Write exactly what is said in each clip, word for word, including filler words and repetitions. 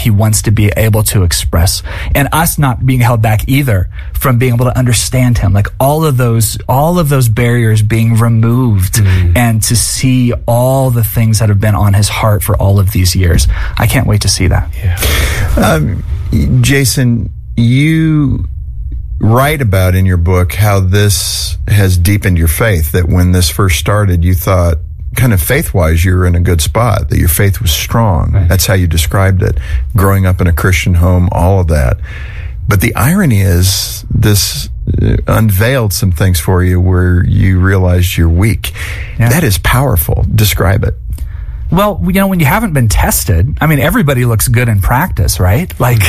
he wants to be able to express, and us not being held back either from being able to understand him. Like all of those, all of those barriers being removed, mm. and to see all the things that have been on his heart for all of these years. I can't wait to see that. Yeah. Um, Jason, you write about in your book how this has deepened your faith, that when this first started, you thought, kind of faith-wise, you were in a good spot, that your faith was strong. Right. That's how you described it. Growing up in a Christian home, all of that. But the irony is, this uh, unveiled some things for you where you realized you're weak. Yeah. That is powerful. Describe it. Well, you know, when you haven't been tested, I mean, everybody looks good in practice, right? Like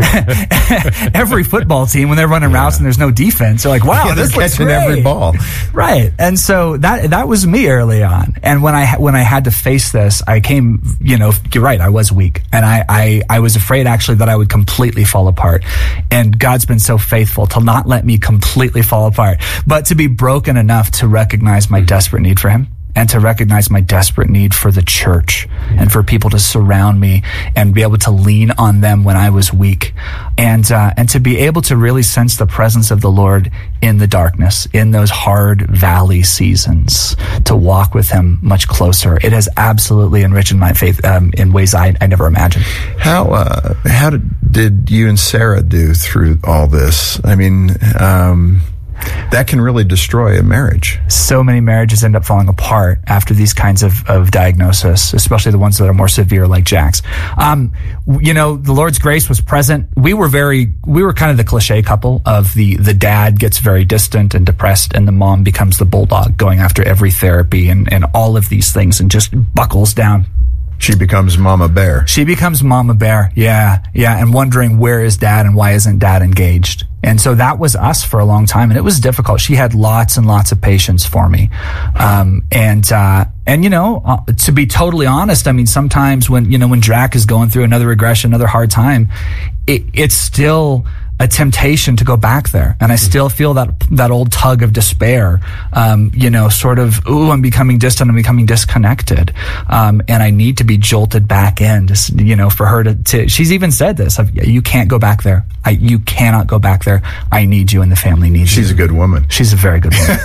every football team, when they're running yeah. routes and there's no defense, they're like, wow, yeah, this they're looks catching great. Every ball. Right. And so that, that was me early on. And when I, when I had to face this, I came, you know, you're right, I was weak. And I, I, I was afraid actually that I would completely fall apart. And God's been so faithful to not let me completely fall apart, but to be broken enough to recognize my desperate need for him. And to recognize my desperate need for the church and for people to surround me and be able to lean on them when I was weak. And, uh, and to be able to really sense the presence of the Lord in the darkness, in those hard valley seasons, to walk with him much closer. It has absolutely enriched my faith, um, in ways I, I never imagined. How, uh, how did, did you and Sarah do through all this? I mean, um, that can really destroy a marriage. So many marriages end up falling apart after these kinds of, of diagnosis, especially the ones that are more severe like Jack's. Um, you know, the Lord's grace was present. We were very, we were kind of the cliche couple of the, the dad gets very distant and depressed and the mom becomes the bulldog going after every therapy and, and all of these things and just buckles down. She becomes Mama Bear. She becomes Mama Bear, yeah, yeah, and wondering where is Dad and why isn't Dad engaged? And so that was us for a long time, and it was difficult. She had lots and lots of patience for me, um, and uh, and you know, uh, to be totally honest, I mean, sometimes when you know when Jack is going through another regression, another hard time, it, it's still a temptation to go back there. And I still feel that, that old tug of despair, um, you know, sort of, ooh, I'm becoming distant, I'm becoming disconnected. Um, and I need to be jolted back in, just, you know, for her to, to she's even said this, you can't go back there. I, you cannot go back there. I need you and the family needs she's you. She's a good woman. She's a very good woman.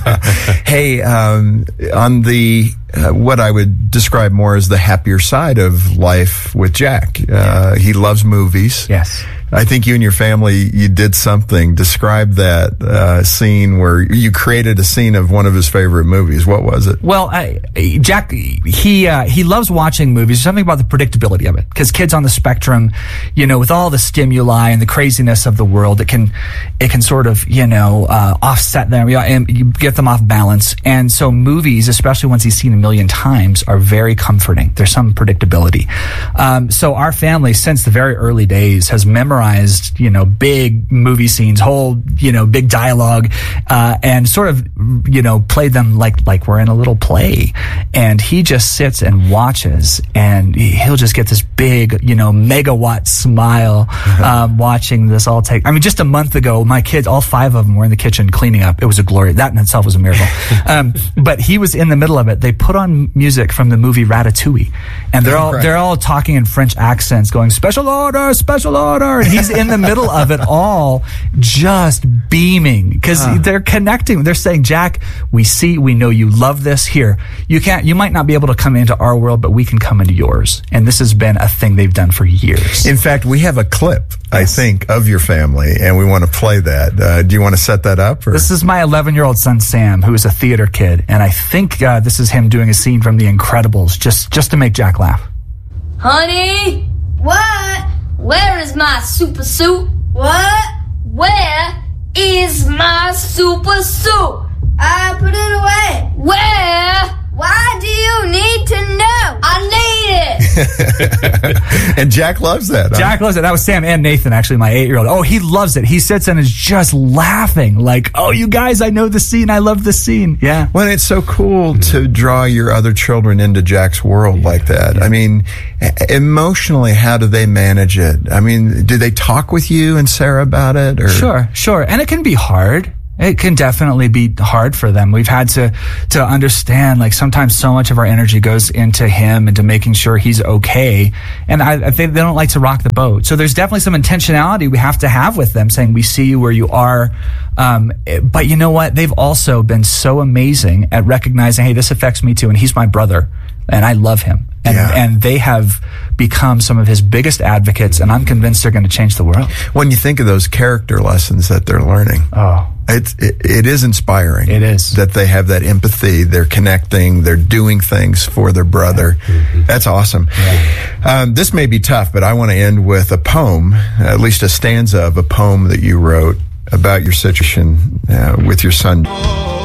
Hey, um, on the, uh, what I would describe more as the happier side of life with Jack, uh, he loves movies. Yes. I think you and your family, you did something. Describe that uh, scene where you created a scene of one of his favorite movies. What was it? Well, I, Jack, he uh, he loves watching movies. There's something about the predictability of it, because kids on the spectrum, you know, with all the stimuli and the craziness of the world, it can it can sort of, you know, uh, offset them, you know, and you get them off balance. And so movies, especially ones he's seen a million times, are very comforting. There's some predictability. Um, so our family, since the very early days, has memorized you know, big movie scenes, whole, you know, big dialogue, uh, and sort of, you know, played them like, like we're in a little play. And he just sits and watches, and he'll just get this big, you know, megawatt smile, um, watching this all take. I mean, just a month ago, my kids, all five of them were in the kitchen cleaning up. It was a glory. That in itself was a miracle. Um, but he was in the middle of it. They put on music from the movie Ratatouille, and they're all, they're all talking in French accents, going, special order, special order. And he's in the middle of it all, just beaming, because huh. they're connecting. They're saying, Jack, we see, we know you love this. Here, you can't, you might not be able to come into our world, but we can come into yours. And this has been a thing they've done for years. In fact, we have a clip, yes. I think, of your family, and we want to play that. Uh, do you want to set that up? Or? This is my eleven-year-old son, Sam, who is a theater kid, and I think uh, this is him doing a scene from The Incredibles, just just to make Jack laugh. Honey? What? Where is my super suit? What? Where is my super suit? I put it away. Where? Why do you need to know? I need it. And Jack loves that. Huh? Jack loves it. That was Sam and Nathan, actually, my eight-year-old. Oh, he loves it. He sits and is just laughing like, oh, you guys, I know the scene. I love the scene. Yeah. Well, it's so cool to draw your other children into Jack's world yeah. like that. Yeah. I mean, emotionally, how do they manage it? I mean, do they talk with you and Sarah about it? Or? Sure, sure. And it can be hard. It can definitely be hard for them. We've had to to understand, like, sometimes so much of our energy goes into him, into making sure he's okay. And I, I think they don't like to rock the boat. So there's definitely some intentionality we have to have with them, saying, we see you where you are. Um, but you know what? They've also been so amazing at recognizing, hey, this affects me too, and he's my brother, and I love him. And, Yeah. and they have become some of his biggest advocates, and I'm convinced they're going to change the world. When you think of those character lessons that they're learning, Oh, it's, it, it is inspiring. It is. That they have that empathy, they're connecting, they're doing things for their brother. Mm-hmm. That's awesome. Yeah. Um, this may be tough, but I want to end with a poem, at least a stanza of a poem that you wrote about your situation uh, with your son.